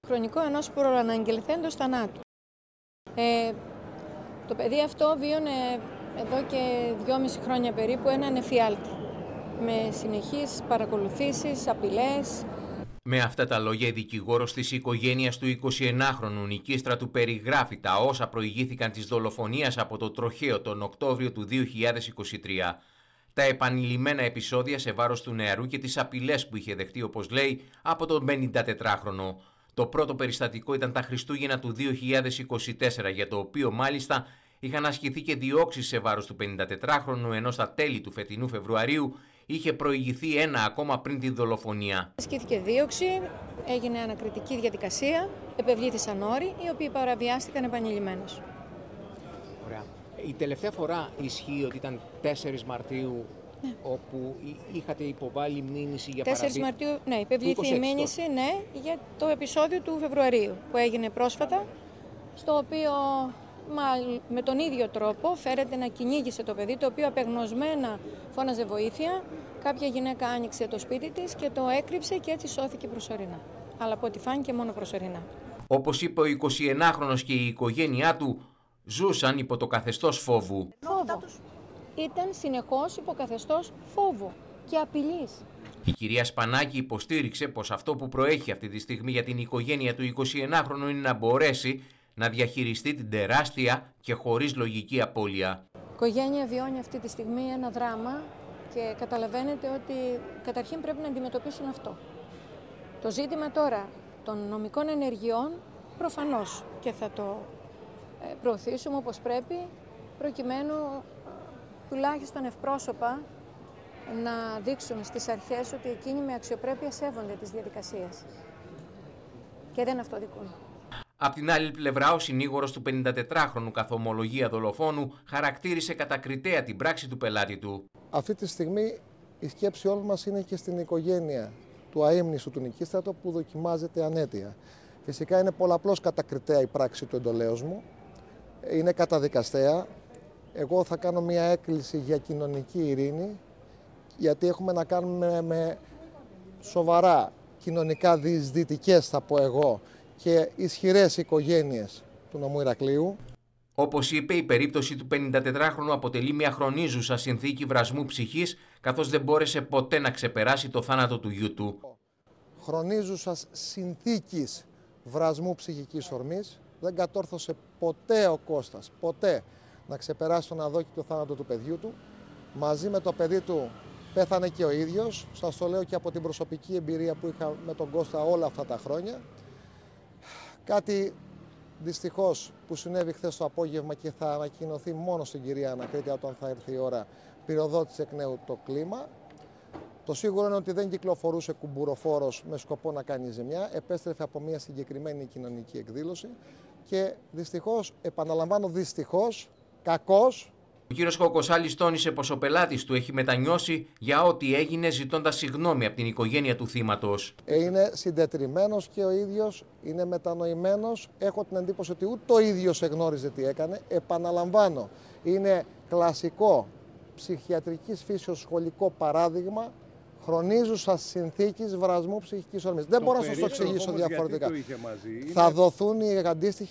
χρονικό ενός προαναγγελθέντος θανάτου. Το παιδί αυτό βίωνε εδώ και 2,5 χρόνια περίπου έναν εφιάλτη, με συνεχείς παρακολουθήσεις, απειλές. Με αυτά τα λόγια, η δικηγόρος της οικογένειας του 21χρονου Νικίστρατου περιγράφει τα όσα προηγήθηκαν της δολοφονίας από το τροχαίο τον Οκτώβριο του 2023. Τα επανειλημμένα επεισόδια σε βάρος του νεαρού και τις απειλές που είχε δεχτεί, όπως λέει, από τον 54χρονο. Το πρώτο περιστατικό ήταν τα Χριστούγεννα του 2024, για το οποίο μάλιστα είχαν ασκηθεί και διώξεις σε βάρος του 54χρονου, ενώ στα τέλη του φετινού Φεβρουαρίου είχε προηγηθεί ένα ακόμα πριν τη δολοφονία. Ασκήθηκε δίωξη, έγινε ανακριτική διαδικασία, επευλήθησαν όροι, οι οποίοι παραβιάστηκαν επανειλημμένως. Ωραία. Η τελευταία φορά ισχύει ότι ήταν 4 Μαρτίου, ναι, όπου είχατε υποβάλει μήνυση για 4 παραβίαση. Μαρτίου, ναι, υπευλήθη η μήνυση, ναι, για το επεισόδιο του Φεβρουαρίου που έγινε πρόσφατα, στο οποίο με τον ίδιο τρόπο φέρεται να κυνήγησε το παιδί, το οποίο απεγνωσμένα φώναζε βοήθεια. Κάποια γυναίκα άνοιξε το σπίτι της και το έκρυψε και έτσι σώθηκε προσωρινά. Αλλά από ό,τι φάνηκε μόνο προσωρινά. Όπως είπε ο 21χρονος και η οικογένειά του, ζούσαν υπό το καθεστώς φόβου. Φόβο. Ήταν συνεχώς υπό καθεστώς φόβου και απειλής. Η κυρία Σπανάκη υποστήριξε πως αυτό που προέχει αυτή τη στιγμή για την οικογένεια του 21χρονου είναι να μπορέσει να διαχειριστεί την τεράστια και χωρίς λογική απώλεια. Η οικογένεια βιώνει αυτή τη στιγμή ένα δράμα και καταλαβαίνετε ότι καταρχήν πρέπει να αντιμετωπίσουν αυτό. Το ζήτημα τώρα των νομικών ενεργειών προφανώς και θα το προωθήσουμε όπως πρέπει, προκειμένου τουλάχιστον ευπρόσωπα να δείξουν στις αρχές ότι εκείνοι με αξιοπρέπεια σέβονται τις διαδικασίες και δεν αυτοδικούν. Απ' την άλλη πλευρά, ο συνήγορος του 54χρονου καθ' ομολογία δολοφόνου χαρακτήρισε κατακριτέα την πράξη του πελάτη του. Αυτή τη στιγμή η σκέψη όλων μας είναι και στην οικογένεια του αείμνηστου του Νικίστρατο που δοκιμάζεται ανέτεια. Φυσικά είναι πολλαπλώς κατακριτέα η πράξη του εντολέως μου, είναι καταδικαστέα. Εγώ θα κάνω μια έκκληση για κοινωνική ειρήνη, γιατί έχουμε να κάνουμε με σοβαρά κοινωνικά διεισδυτικές, θα πω εγώ, και ισχυρές οικογένειες του νομού Ηρακλείου. Όπως είπε, η περίπτωση του 54χρονου αποτελεί μια χρονίζουσα συνθήκη βρασμού ψυχής, καθώς δεν μπόρεσε ποτέ να ξεπεράσει το θάνατο του γιού του. Χρονίζουσας συνθήκης βρασμού ψυχικής ορμής, δεν κατόρθωσε ποτέ ο Κώστας, ποτέ, να ξεπεράσει τον αδόκητο θάνατο του παιδιού του. Μαζί με το παιδί του πέθανε και ο ίδιος, σας το λέω και από την προσωπική εμπειρία που είχα με τον Κώστα όλα αυτά τα χρόνια. Κάτι δυστυχώς που συνέβη χθες το απόγευμα και θα ανακοινωθεί μόνο στην κυρία Ανακρίτη όταν θα έρθει η ώρα, πυροδότησε εκ νέου το κλίμα. Το σίγουρο είναι ότι δεν κυκλοφορούσε κουμπουροφόρος με σκοπό να κάνει ζημιά, επέστρεφε από μια συγκεκριμένη κοινωνική εκδήλωση και δυστυχώς, επαναλαμβάνω δυστυχώς, κακώς. Ο κύριος Κοκοσάλης τόνισε πως ο πελάτης του έχει μετανιώσει για ό,τι έγινε, ζητώντας συγγνώμη από την οικογένεια του θύματος. Είναι συντετριμμένος και ο ίδιος, είναι μετανοημένος. Έχω την εντύπωση ότι ούτε ο ίδιος εγνώριζε τι έκανε. Επαναλαμβάνω, είναι κλασικό ψυχιατρικής φύσεως σχολικό παράδειγμα χρονίζουσας συνθήκης βρασμού ψυχικής ορμής. Δεν μπορώ να σας το εξηγήσω διαφορετικά. Θα δοθούν οι αντίστοιχοι